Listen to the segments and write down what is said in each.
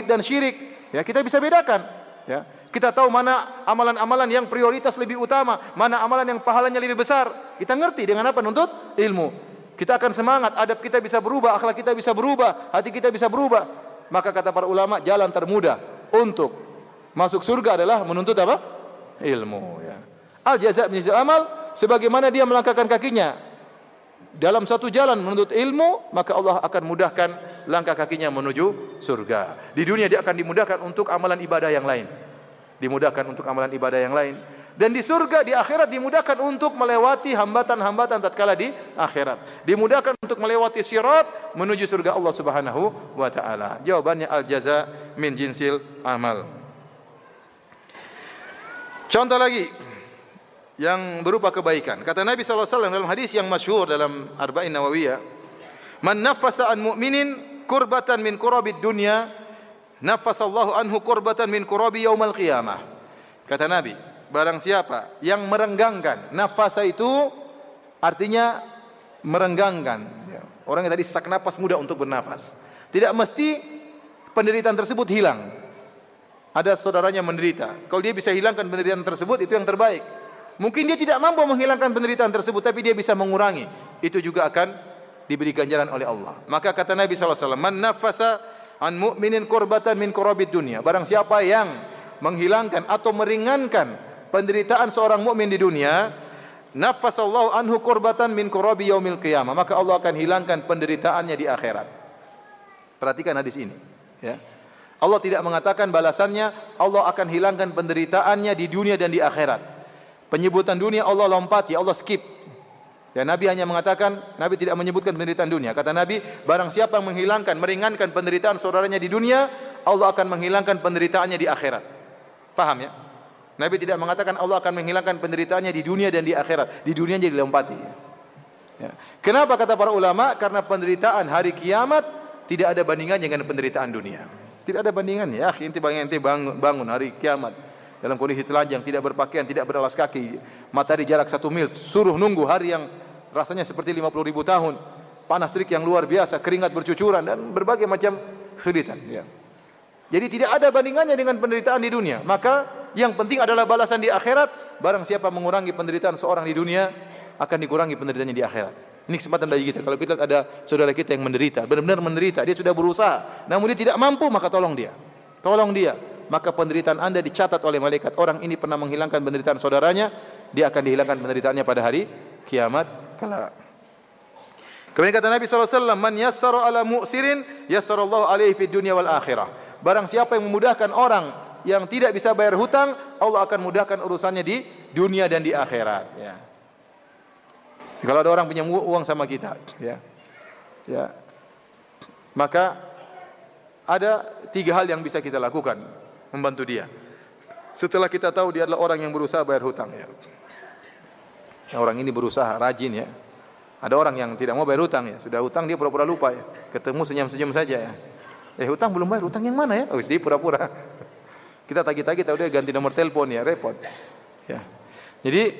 tauhid dan syirik. Ya, kita bisa bedakan. Ya, kita tahu mana amalan-amalan yang prioritas lebih utama, mana amalan yang pahalanya lebih besar. Kita ngerti dengan apa? Nuntut ilmu. Kita akan semangat, adab kita bisa berubah, akhlak kita bisa berubah, hati kita bisa berubah. Maka kata para ulama, jalan termudah untuk masuk surga adalah menuntut apa? Ilmu. Ya. Al jaza' min jinsil amal, sebagaimana dia melangkahkan kakinya dalam satu jalan menuntut ilmu, maka Allah akan mudahkan langkah kakinya menuju surga. Di dunia dia akan dimudahkan untuk amalan ibadah yang lain. Dimudahkan untuk amalan ibadah yang lain. Dan di surga, di akhirat dimudahkan untuk melewati hambatan-hambatan tatkala di akhirat. Dimudahkan untuk melewati sirat menuju surga Allah Subhanahu wa taala. Jawabannya al jaza min jinsil amal. Contoh lagi yang berupa kebaikan. Kata Nabi sallallahu alaihi wasallam dalam hadis yang masyhur dalam Arba'in Nawawiyah, "Man naffasa an mu'minin kurbatan min kurabid dunya, naffasallahu anhu kurbatan min kurabi yaumal qiyamah." Kata Nabi, barang siapa yang merenggangkan, nafasa itu artinya merenggangkan. Orang yang tadi sesak napas mudah untuk bernafas. Tidak mesti penderitaan tersebut hilang. Ada saudaranya menderita. Kalau dia bisa hilangkan penderitaan tersebut, itu yang terbaik. Mungkin dia tidak mampu menghilangkan penderitaan tersebut, tapi dia bisa mengurangi. Itu juga akan diberi ganjaran oleh Allah. Maka kata Nabi SAW, "Man nafasa an mu'minin kurbatan min kurabid dunya." Barang siapa yang menghilangkan atau meringankan penderitaan seorang mukmin di dunia, nafasallahu anhu kurbatan min kurabi yaumil qiyamah. Maka Allah akan hilangkan penderitaannya di akhirat. Perhatikan hadis ini. Ya. Allah tidak mengatakan balasannya Allah akan hilangkan penderitaannya di dunia dan di akhirat. Penyebutan dunia Allah lompati, Allah skip. Ya, Nabi hanya mengatakan, Nabi tidak menyebutkan penderitaan dunia. Kata Nabi, barang siapa yang menghilangkan, meringankan penderitaan saudaranya di dunia, Allah akan menghilangkan penderitaannya di akhirat. Paham ya? Nabi tidak mengatakan Allah akan menghilangkan penderitaannya di dunia dan di akhirat. Di dunia jadi dilompati. Ya. Kenapa kata para ulama? Karena penderitaan hari kiamat tidak ada bandingannya dengan penderitaan dunia. Tidak ada bandingannya. Ya, inti bangun hari kiamat dalam kondisi telanjang, tidak berpakaian, tidak beralas kaki, matahari jarak 1 mil, suruh nunggu hari yang rasanya seperti 50.000 tahun, panas terik yang luar biasa, keringat bercucuran dan berbagai macam kesulitan. Ya. Jadi tidak ada bandingannya dengan penderitaan di dunia. Maka yang penting adalah balasan di akhirat. Barang siapa mengurangi penderitaan seorang di dunia, akan dikurangi penderitaannya di akhirat. Ini kesempatan bagi kita. Kalau kita ada saudara kita yang menderita, benar-benar menderita, dia sudah berusaha, namun dia tidak mampu, maka tolong dia. Tolong dia. Maka penderitaan Anda dicatat oleh malaikat. Orang ini pernah menghilangkan penderitaan saudaranya, dia akan dihilangkan penderitaannya pada hari kiamat kelak. Kemudian kata Nabi SAW, "Man yassara ala mu'sirin, yassarallahu alaihi fid dunya wal akhirah." Barang siapa yang memudahkan orang yang tidak bisa bayar hutang, Allah akan mudahkan urusannya di dunia dan di akhirat. Ya. Kalau ada orang punya uang sama kita, ya, maka ada 3 hal yang bisa kita lakukan membantu dia. Setelah kita tahu dia adalah orang yang berusaha bayar hutang, ya. Orang ini berusaha, rajin, ya. Ada orang yang tidak mau bayar hutang, ya. Sudah hutang dia pura-pura lupa, ya. Ketemu senyum-senyum saja, ya. Hutang belum bayar, hutang yang mana, ya? Oh, dia pura-pura. Kita tagih-tagih, udah ganti nomor telepon, ya, repot. Ya. Jadi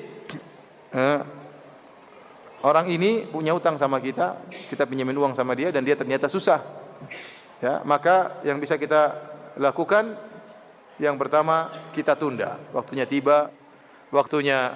orang ini punya hutang sama kita pinjemin uang sama dia dan dia ternyata susah. Ya, maka yang bisa kita lakukan, yang pertama kita tunda. Waktunya tiba, waktunya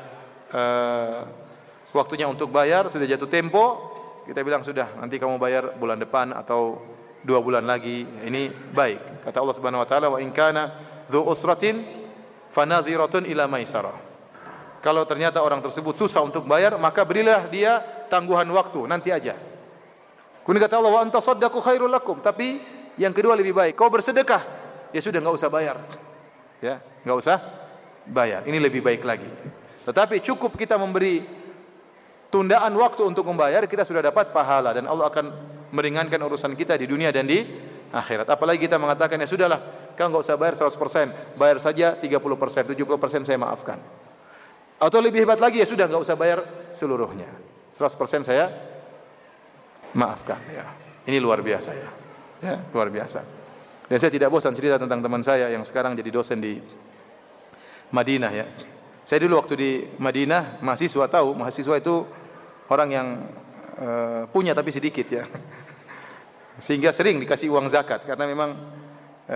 untuk bayar sudah jatuh tempo. Kita bilang sudah, nanti kamu bayar bulan depan atau 2 bulan lagi. Ini baik. Kata Allah Subhanahu wa taala, "Wa in kana dzu usratin fanadhiratun ila maisarah." Kalau ternyata orang tersebut susah untuk bayar, maka berilah dia tangguhan waktu, nanti aja. Kemudian kata Allah, "Wa anta saddaqu khairul lakum." Tapi yang kedua lebih baik, kau bersedekah, ya sudah enggak usah bayar. Ya, enggak usah bayar. Ini lebih baik lagi. Tetapi cukup kita memberi tundaan waktu untuk membayar, kita sudah dapat pahala dan Allah akan meringankan urusan kita di dunia dan di akhirat. Apalagi kita mengatakan, ya sudahlah, kau enggak usah bayar 100%, bayar saja 30%, 70% saya maafkan. Atau lebih hebat lagi, ya sudah enggak usah bayar seluruhnya, 100% saya maafkan. Ya. Ini luar biasa, ya. Ya, luar biasa. Dan saya tidak bosan cerita tentang teman saya yang sekarang jadi dosen di Madinah, ya. Saya dulu waktu di Madinah, mahasiswa tahu, mahasiswa itu orang yang punya tapi sedikit, ya. Sehingga sering dikasih uang zakat karena memang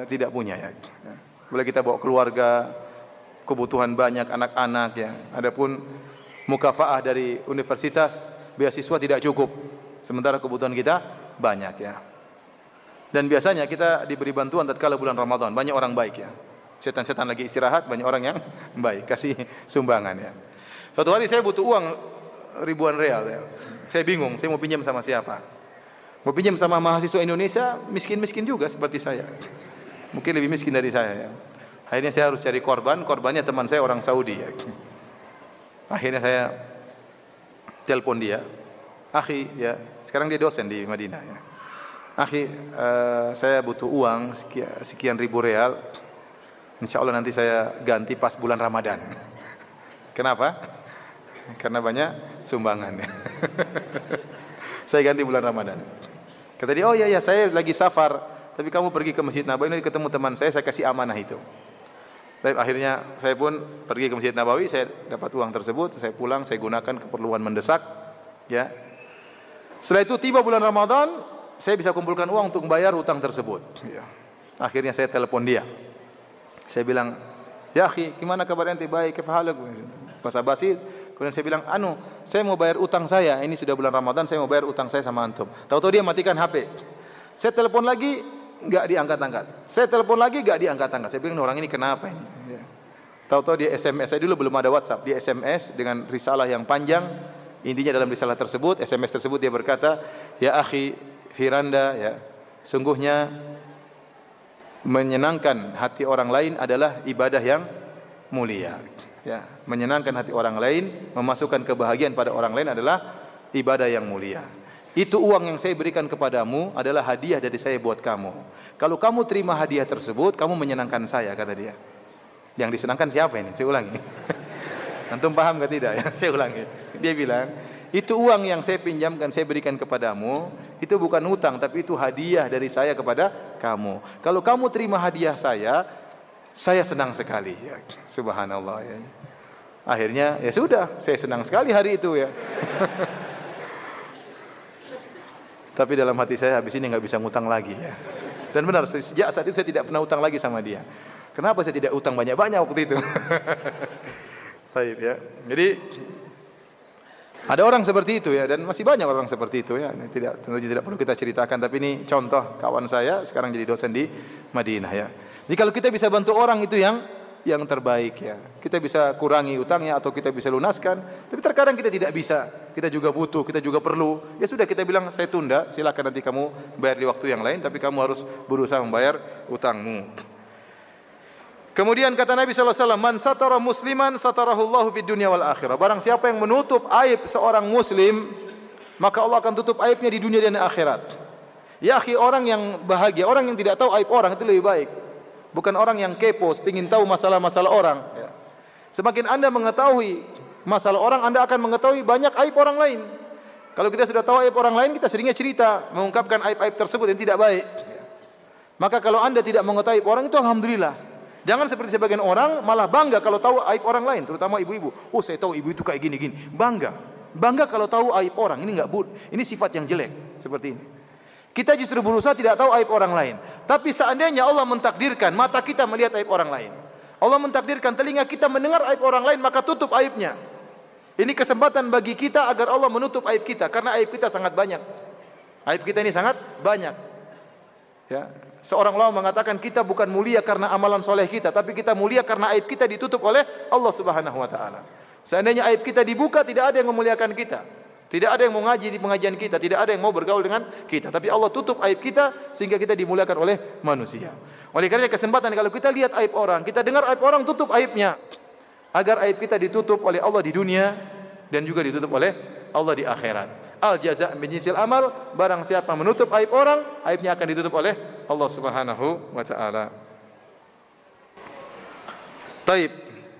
tidak punya ya. Boleh kita bawa keluarga, kebutuhan banyak anak-anak ya. Adapun mukafaah dari universitas, beasiswa tidak cukup. Sementara kebutuhan kita banyak ya. Dan biasanya kita diberi bantuan tatkala bulan Ramadan, banyak orang baik ya. Setan-setan lagi istirahat, banyak orang yang baik kasih sumbangan ya. Suatu hari saya butuh uang ribuan real ya. Saya bingung, saya mau pinjam sama siapa? Mau pinjam sama mahasiswa Indonesia, miskin-miskin juga seperti saya. Mungkin lebih miskin dari saya ya. Akhirnya saya harus cari korban, korbannya teman saya orang Saudi ya. Akhirnya saya telepon dia. Akhi ya, sekarang dia dosen di Madinah ya. Akhi, saya butuh uang sekian ribu real. Insya Allah nanti saya ganti pas bulan Ramadan. Kenapa? Karena banyak sumbangan. Saya ganti bulan Ramadan. Kata dia, oh iya saya lagi safar, tapi kamu pergi ke Masjid Nabawi, nanti ketemu teman saya kasih amanah itu. Tapi akhirnya saya pun pergi ke Masjid Nabawi, saya dapat uang tersebut, saya pulang, saya gunakan keperluan mendesak. Ya. Setelah itu tiba bulan Ramadan, saya bisa kumpulkan uang untuk membayar utang tersebut. Ya. Akhirnya saya telepon dia. Saya bilang, ya akhi, gimana kabar ente? Baik, kefahalak. Basa-basi. Kemudian saya bilang, saya mau bayar utang saya. Ini sudah bulan Ramadan, saya mau bayar utang saya sama antum. Tahu-tahu dia matikan HP. Saya telepon lagi, enggak diangkat-angkat. Saya telepon lagi, enggak diangkat-angkat. Saya bilang, orang ini kenapa ini? Ya. Tahu-tahu dia SMS. Saya dulu belum ada WhatsApp. Dia SMS dengan risalah yang panjang. Intinya dalam risalah tersebut, SMS tersebut dia berkata, ya akhi Firanda, ya, sungguhnya menyenangkan hati orang lain adalah ibadah yang mulia. Ya, menyenangkan hati orang lain, memasukkan kebahagiaan pada orang lain adalah ibadah yang mulia. Itu uang yang saya berikan kepadamu adalah hadiah dari saya buat kamu. Kalau kamu terima hadiah tersebut, kamu menyenangkan saya, kata dia. Yang disenangkan siapa ini? Saya ulangi. Antum paham ke tidak ya? Saya ulangi. Dia bilang, itu uang yang saya pinjamkan, saya berikan kepadamu, itu bukan hutang, tapi itu hadiah dari saya kepada kamu. Kalau kamu terima hadiah saya senang sekali. Ya, subhanallah ya. Akhirnya ya sudah, saya senang sekali hari itu ya. Tapi dalam hati saya habis ini nggak bisa ngutang lagi ya. Dan benar, sejak saat itu saya tidak pernah utang lagi sama dia. Kenapa saya tidak utang banyak-banyak waktu itu? Baik ya. Jadi ada orang seperti itu ya, dan masih banyak orang seperti itu ya. Tentu tidak perlu kita ceritakan, tapi ini contoh kawan saya sekarang jadi dosen di Madinah ya. Jadi kalau kita bisa bantu orang itu yang terbaik ya. Kita bisa kurangi utangnya atau kita bisa lunaskan, tapi terkadang kita tidak bisa. Kita juga butuh, kita juga perlu. Ya sudah, kita bilang saya tunda, silakan nanti kamu bayar di waktu yang lain, tapi kamu harus berusaha membayar utangmu. Kemudian kata Nabi SAW, man satara musliman satarahullahu fid dunya wal akhirah. Barang siapa yang menutup aib seorang muslim, maka Allah akan tutup aibnya di dunia dan akhirat. Ya akhi, orang yang bahagia, orang yang tidak tahu aib orang itu lebih baik. Bukan orang yang kepo, ingin tahu masalah-masalah orang. Semakin anda mengetahui masalah orang, anda akan mengetahui banyak aib orang lain. Kalau kita sudah tahu aib orang lain, kita seringnya cerita, mengungkapkan aib-aib tersebut yang tidak baik. Maka kalau anda tidak mengetahui aib orang itu, alhamdulillah. Jangan seperti sebagian orang malah bangga kalau tahu aib orang lain, terutama ibu-ibu. Oh, saya tahu ibu itu kayak gini-gini. Bangga kalau tahu aib orang. Ini sifat yang jelek seperti ini. Kita justru berusaha tidak tahu aib orang lain. Tapi seandainya Allah mentakdirkan mata kita melihat aib orang lain, Allah mentakdirkan telinga kita mendengar aib orang lain, maka tutup aibnya. Ini kesempatan bagi kita agar Allah menutup aib kita, karena aib kita sangat banyak. Aib kita ini sangat banyak. Ya. Seorang ulama mengatakan kita bukan mulia karena amalan soleh kita, tapi kita mulia karena aib kita ditutup oleh Allah Subhanahu Wa Taala. Seandainya aib kita dibuka, tidak ada yang memuliakan kita, tidak ada yang mau ngaji di pengajian kita, tidak ada yang mau bergaul dengan kita. Tapi Allah tutup aib kita sehingga kita dimuliakan oleh manusia. Oleh karena kesempatan kalau kita lihat aib orang, kita dengar aib orang, tutup aibnya, agar aib kita ditutup oleh Allah di dunia dan juga ditutup oleh Allah di akhirat. Al jaza' min jinsil amal, barang siapa menutup aib orang, aibnya akan ditutup oleh Allah Subhanahu wa taala. Taib.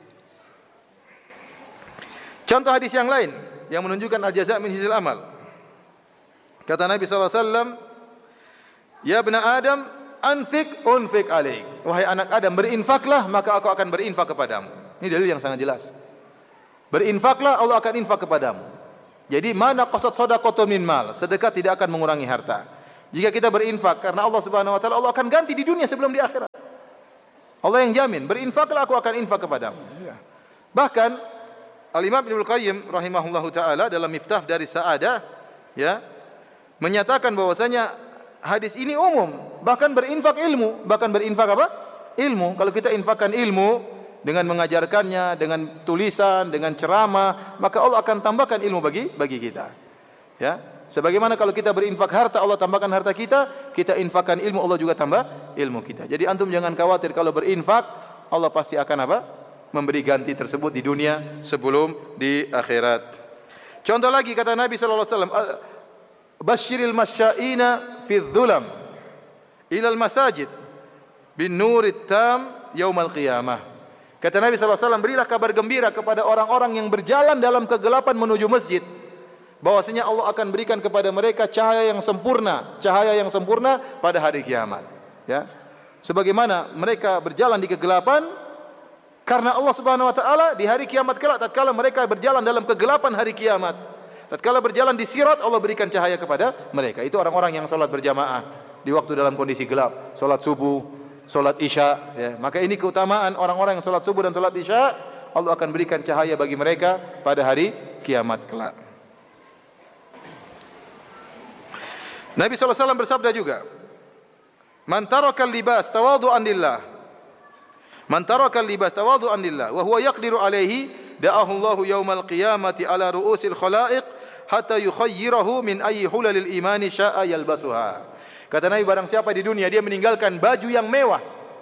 Contoh hadis yang lain yang menunjukkan al jaza' min jinsil amal. Kata Nabi sallallahu alaihi wasallam, "Ya bani Adam, unfik alaik." Wahai anak Adam, berinfaklah maka aku akan berinfak kepadamu. Ini dalil yang sangat jelas. Berinfaklah, Allah akan infak kepadamu. Jadi mana qasad shadaqatun min mal, sedekah tidak akan mengurangi harta. Jika kita berinfak karena Allah Subhanahu wa taala, Allah akan ganti di dunia sebelum di akhirat. Allah yang jamin, berinfaklah aku akan infak kepadamu. Ya. Bahkan Al-Imam Ibnu Qayyim rahimahullahu taala dalam Miftah dari Sa'adah ya menyatakan bahwasanya hadis ini umum, bahkan berinfak ilmu, bahkan berinfak apa? Ilmu. Kalau kita infakkan ilmu dengan mengajarkannya, dengan tulisan, dengan ceramah, maka Allah akan tambahkan ilmu bagi kita. Ya. Sebagaimana kalau kita berinfak harta, Allah tambahkan harta kita, kita infakkan ilmu, Allah juga tambah ilmu kita. Jadi antum jangan khawatir kalau berinfak, Allah pasti akan apa? Memberi ganti tersebut di dunia sebelum di akhirat. Contoh lagi kata Nabi sallallahu alaihi wasallam, "Basyiril masya'ina fi dhulam ila al-masajid bin nurit tam yaumal qiyamah." Kata Nabi sallallahu alaihi wasallam, berilah kabar gembira kepada orang-orang yang berjalan dalam kegelapan menuju masjid, bahwasanya Allah akan berikan kepada mereka cahaya yang sempurna pada hari kiamat. Ya. Sebagaimana mereka berjalan di kegelapan karena Allah Subhanahu wa taala di hari kiamat kelak, tatkala mereka berjalan dalam kegelapan hari kiamat, tatkala berjalan di sirat, Allah berikan cahaya kepada mereka. Itu orang-orang yang salat berjamaah di waktu dalam kondisi gelap, salat subuh, salat isya, ya. Maka ini keutamaan orang-orang yang salat subuh dan salat isya, Allah akan berikan cahaya bagi mereka pada hari kiamat kelak. Nabi sallallahu alaihi wasallam bersabda juga, "Man tarakal libas tawadhu'an lillah, man tarakal libas tawadhu'an lillah wa huwa yaqdiru alaihi da'ahu Allahu yaumal qiyamati ala ru'usil khalaiq hatta yukhayyirahu min ayyi hulalil imani sya'a yalbasuha." Kata Nabi, barang siapa di dunia dia meninggalkan baju yang mewah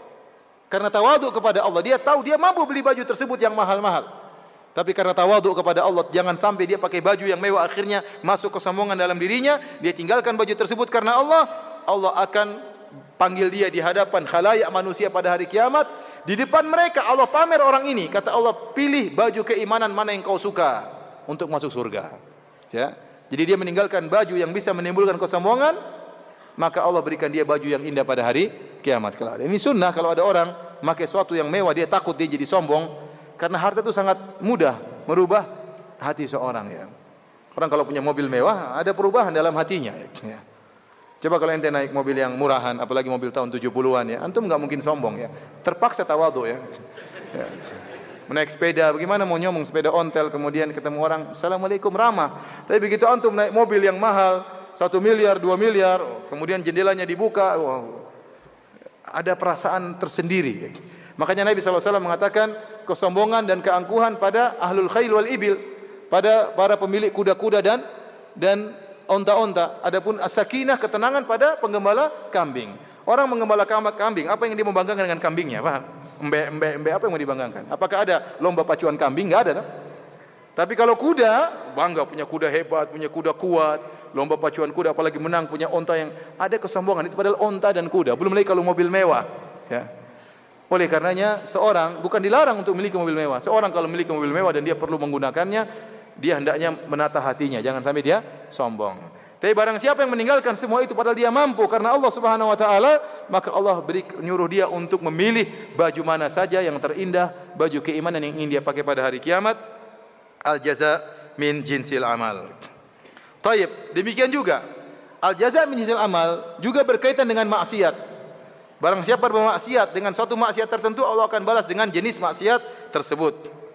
karena tawadhu kepada Allah, dia tahu dia mampu beli baju tersebut yang mahal-mahal, tapi karena tawadhu kepada Allah, jangan sampai dia pakai baju yang mewah akhirnya masuk kesombongan dalam dirinya, dia tinggalkan baju tersebut karena Allah, Allah akan panggil dia di hadapan khalayak manusia pada hari kiamat. Di depan mereka Allah pamer orang ini, kata Allah, pilih baju keimanan mana yang kau suka untuk masuk surga. Ya. Jadi dia meninggalkan baju yang bisa menimbulkan kesombongan, maka Allah berikan dia baju yang indah pada hari kiamat kelak. Ini sunnah, kalau ada orang pakai sesuatu yang mewah, dia takut dia jadi sombong, karena harta itu sangat mudah merubah hati seorang. Ya. Orang kalau punya mobil mewah, ada perubahan dalam hatinya. Ya. Coba kalau ente naik mobil yang murahan, apalagi mobil tahun 70-an ya, antum enggak mungkin sombong ya. Terpaksa tawadhu ya. Ya. Naik sepeda, bagaimana mau nyomong sepeda ontel, kemudian ketemu orang, "Assalamualaikum," ramah. Tapi begitu antum naik mobil yang mahal, 1 miliar, 2 miliar, kemudian jendelanya dibuka, wow, ada perasaan tersendiri. Makanya Nabi SAW mengatakan, kesombongan dan keangkuhan pada ahlul khail wal ibil, pada para pemilik kuda-kuda dan onta-onta. Adapun as-sakinah, ketenangan pada penggembala kambing. Orang menggembala kambing, apa yang dia membanggakan dengan kambingnya? Paham? Embe, apa yang mau dibanggakan? Apakah ada lomba pacuan kambing? Enggak ada, tak? Tapi kalau kuda, bangga punya kuda hebat, punya kuda kuat, lomba pacuan kuda, apalagi menang punya onta yang ada kesombongan. Itu padahal onta dan kuda. Belum lagi kalau mobil mewah. Ya. Oleh karenanya seorang bukan dilarang untuk memiliki mobil mewah. Seorang kalau memiliki mobil mewah dan dia perlu menggunakannya, dia hendaknya menata hatinya, jangan sampai dia sombong. Tapi barang siapa yang meninggalkan semua itu padahal dia mampu karena Allah Subhanahu wa taala, maka Allah nyuruh dia untuk memilih baju mana saja yang terindah, baju keimanan yang ingin dia pakai pada hari kiamat. Al jaza min jinsil amal. Taib, demikian juga al jaza min jinsil amal juga berkaitan dengan maksiat. Barang siapa bermaksiat dengan suatu maksiat tertentu, Allah akan balas dengan jenis maksiat tersebut.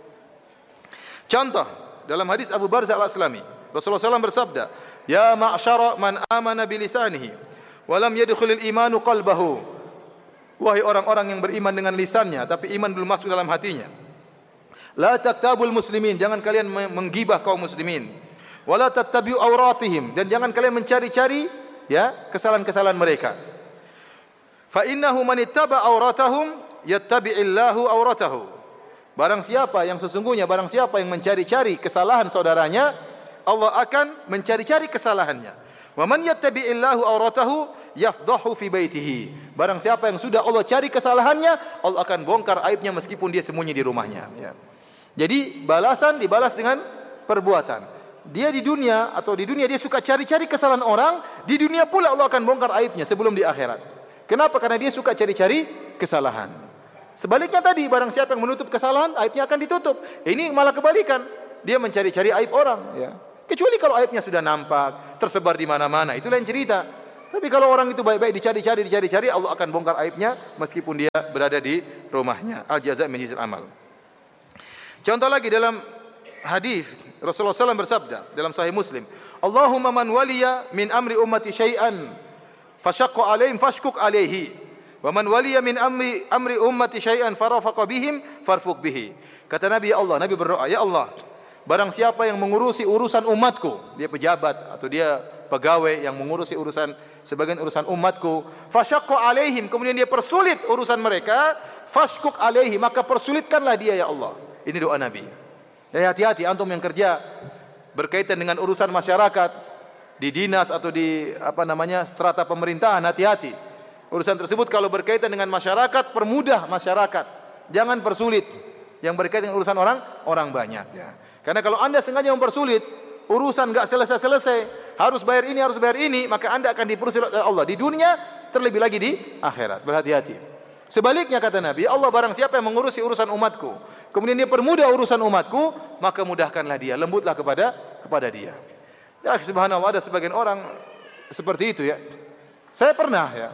Contoh, dalam hadis Abu Barzah Al-Aslami, Rasulullah SAW bersabda, "Ya ma'syara man amana bilisanihi wa lam yadkhulil imanu qalbahu." Wahai orang-orang yang beriman dengan lisannya tapi iman belum masuk dalam hatinya. La taktabul muslimin, jangan kalian menggibah kaum muslimin. Wa la tattabi'u awratihim, dan jangan kalian mencari-cari ya kesalahan-kesalahan mereka. Fa innahu man ittaba awratahum yattabi'illahu awratahu. Barang siapa yang mencari-cari kesalahan saudaranya, Allah akan mencari-cari kesalahannya. Wa man yattabi'illahu awratahu yafdahu fi baitihi. Barang siapa yang sudah Allah cari kesalahannya, Allah akan bongkar aibnya meskipun dia sembunyi di rumahnya. Ya. Jadi balasan dibalas dengan perbuatan. Dia di dunia dia suka cari-cari kesalahan orang, di dunia pula Allah akan bongkar aibnya sebelum di akhirat. Kenapa? Karena dia suka cari-cari kesalahan. Sebaliknya tadi, barang siapa yang menutup kesalahan, aibnya akan ditutup. Ini malah kebalikan. Dia mencari-cari aib orang. Ya. Kecuali kalau aibnya sudah nampak, tersebar di mana-mana, itu lain cerita. Tapi kalau orang itu baik-baik dicari-cari, Allah akan bongkar aibnya meskipun dia berada di rumahnya. Al-jaza' min jinsil amal. Contoh lagi dalam hadis Rasulullah SAW bersabda dalam Sahih Muslim, Allahumma man waliya min amri ummati syai'an fashaqqa alaihim fashkuk alaihi wa man waliya min amri ummati syai'an farafaqa bihim farfuq bihi. Kata Nabi, ya Allah, Nabi berdoa, ya Allah, barang siapa yang mengurusi urusan umatku, dia pejabat atau dia pegawai yang mengurusi sebagian urusan umatku, fashaqqa alaihim, kemudian dia persulit urusan mereka, fashkuk alaihi, maka persulitkanlah dia ya Allah. Ini doa Nabi. Ya, hati-hati antum yang kerja berkaitan dengan urusan masyarakat di dinas atau di strata pemerintahan, hati-hati. Urusan tersebut kalau berkaitan dengan masyarakat, permudah masyarakat. Jangan persulit. Yang berkaitan dengan urusan orang banyak ya. Karena kalau Anda sengaja mempersulit, urusan enggak selesai-selesai, harus bayar ini, maka Anda akan dipersulit oleh Allah di dunia, terlebih lagi di akhirat. Berhati-hati. Sebaliknya kata Nabi, Allah barang siapa yang mengurusi urusan umatku, kemudian dia permudah urusan umatku, maka mudahkanlah dia, lembutlah kepada dia. Ya subhanallah, ada sebagian orang seperti itu ya. Saya pernah ya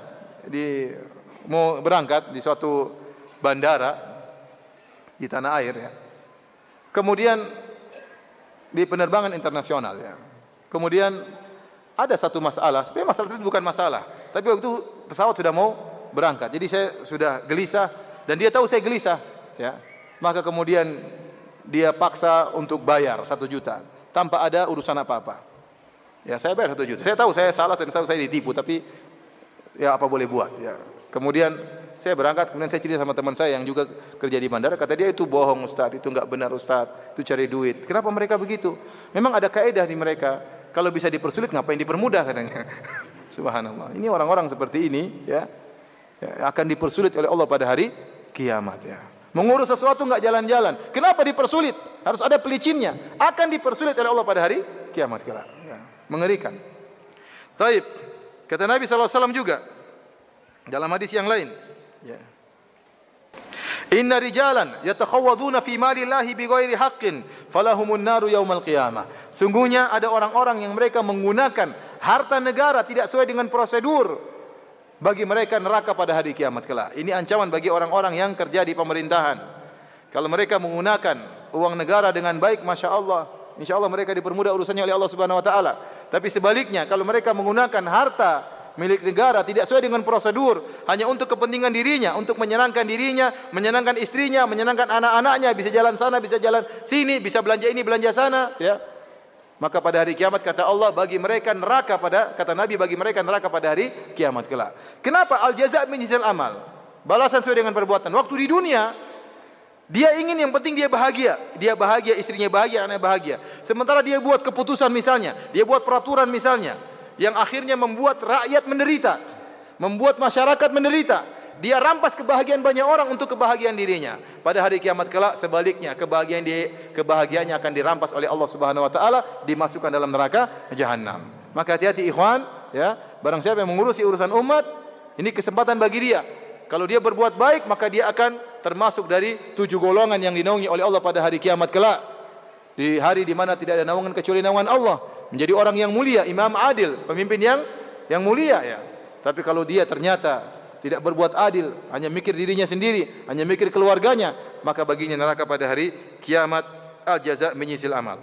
mau berangkat di suatu bandara di tanah air ya. Kemudian di penerbangan internasional ya. Kemudian ada satu masalah, sebenarnya masalah itu bukan masalah, tapi waktu itu pesawat sudah mau berangkat. Jadi saya sudah gelisah dan dia tahu saya gelisah ya. Maka kemudian dia paksa untuk bayar 1 juta tanpa ada urusan apa-apa. Ya, saya bayar 1 juta. Saya tahu saya salah dan saya ditipu, tapi ya apa boleh buat ya. Kemudian saya berangkat, kemudian saya cerita sama teman saya yang juga kerja di bandara, kata dia itu bohong Ustaz, itu enggak benar Ustaz, itu cari duit. Kenapa mereka begitu? Memang ada kaidah di mereka, kalau bisa dipersulit ngapain dipermudah katanya. Subhanallah. Ini orang-orang seperti ini ya, akan dipersulit oleh Allah pada hari kiamat ya. Mengurus sesuatu enggak jalan-jalan. Kenapa dipersulit? Harus ada pelicinnya. Akan dipersulit oleh Allah pada hari kiamat kelak. Ya. Mengerikan. Taib. Kata Nabi SAW juga dalam hadis yang lain. Ya. Inna rijalan yatakhawwaduna fi malillahi bighairi haqqin falahumun naru yaumal qiyamah. Sungguhnya ada orang-orang yang mereka menggunakan harta negara tidak sesuai dengan prosedur. Bagi mereka neraka pada hari kiamat kelak. Ini ancaman bagi orang-orang yang kerja di pemerintahan. Kalau mereka menggunakan uang negara dengan baik, masya Allah, insya Allah mereka dipermudah urusannya oleh Allah Subhanahu Wa Taala. Tapi sebaliknya, kalau mereka menggunakan harta milik negara tidak sesuai dengan prosedur, hanya untuk kepentingan dirinya, untuk menyenangkan dirinya, menyenangkan istrinya, menyenangkan anak-anaknya, bisa jalan sana, bisa jalan sini, bisa belanja ini, belanja sana, ya. Maka pada hari kiamat kata Allah bagi mereka neraka kata Nabi bagi mereka neraka pada hari kiamat kelak. Kenapa? Al-jaza' min jinsil amal. Balasan sesuai dengan perbuatan. Waktu di dunia dia ingin yang penting dia bahagia, istrinya bahagia, anaknya bahagia. Sementara dia buat keputusan misalnya, dia buat peraturan misalnya yang akhirnya membuat rakyat menderita, membuat masyarakat menderita. Dia rampas kebahagiaan banyak orang untuk kebahagiaan dirinya. Pada hari kiamat kelak sebaliknya, kebahagiaannya akan dirampas oleh Allah Subhanahu Wa Taala, dimasukkan dalam neraka jahanam. Maka hati-hati ikhwan, ya. Barang siapa yang mengurusi urusan umat, ini kesempatan bagi dia. Kalau dia berbuat baik, maka dia akan termasuk dari 7 golongan yang dinaungi oleh Allah pada hari kiamat kelak. Di hari di mana tidak ada naungan kecuali naungan Allah. Menjadi orang yang mulia, imam adil, pemimpin yang mulia ya. Tapi kalau dia ternyata tidak berbuat adil, hanya mikir dirinya sendiri, hanya mikir keluarganya, maka baginya neraka pada hari kiamat. Al-jaza' min jinsil amal.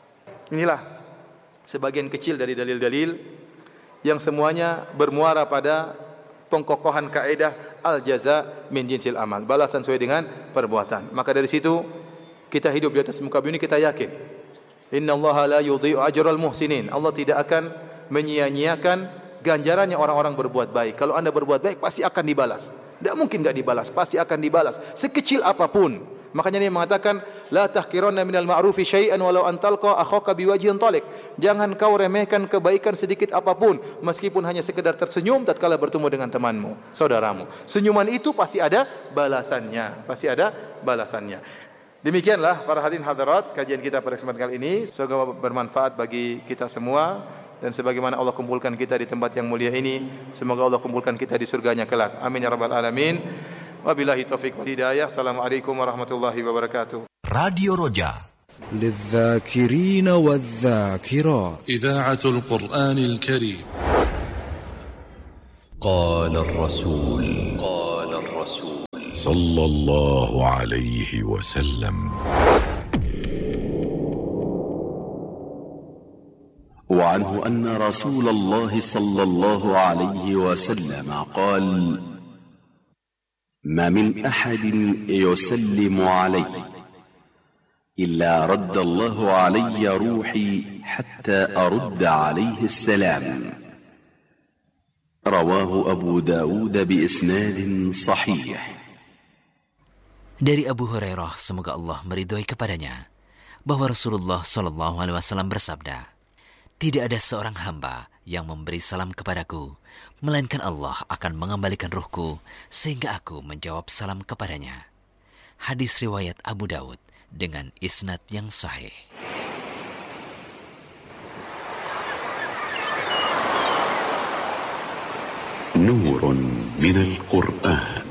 Inilah sebagian kecil dari dalil-dalil yang semuanya bermuara pada pengkokohan kaidah al-jaza' min jinsil amal, balasan sesuai dengan perbuatan. Maka dari situ kita hidup di atas muka bumi ini kita yakin, innallaha la yudhi'u ajral muhsinin. Allah tidak akan menyia-nyiakan ganjarannya orang-orang berbuat baik. Kalau Anda berbuat baik pasti akan dibalas. Tidak mungkin enggak dibalas, pasti akan dibalas sekecil apapun. Makanya dia mengatakan la tahqiranna minal ma'rufi syai'an walau an talqa akhaka biwajhin talik. Jangan kau remehkan kebaikan sedikit apapun meskipun hanya sekedar tersenyum tatkala bertemu dengan temanmu, saudaramu. Senyuman itu pasti ada balasannya, Demikianlah para hadirin hadirat kajian kita pada kesempatan kali ini. Semoga bermanfaat bagi kita semua. Dan sebagaimana Allah kumpulkan kita di tempat yang mulia ini, semoga Allah kumpulkan kita di surganya kelak. Amin ya rabbal alamin. Wabillahi taufiq wal hidayah. Assalamualaikum warahmatullahi wabarakatuh. Radio Roja للذاكرين والذاكرات إذاعة القرآن الكريم. قال الرسول صلى الله عليه وسلم. وعنه أن رسول الله صلى الله عليه وسلم قال: ما من أحد يسلم علي إلا رد الله علي روحي حتى أرد عليه السلام. رواه أبو داود بإسناد صحيح. Dari Abu Hurairah, semoga Allah meridhoi kepadanya, bahwa Rasulullah SAW bersabda, tidak ada seorang hamba yang memberi salam kepadaku, melainkan Allah akan mengembalikan ruhku sehingga aku menjawab salam kepadanya. Hadis riwayat Abu Daud dengan isnad yang sahih. نور من القرآن.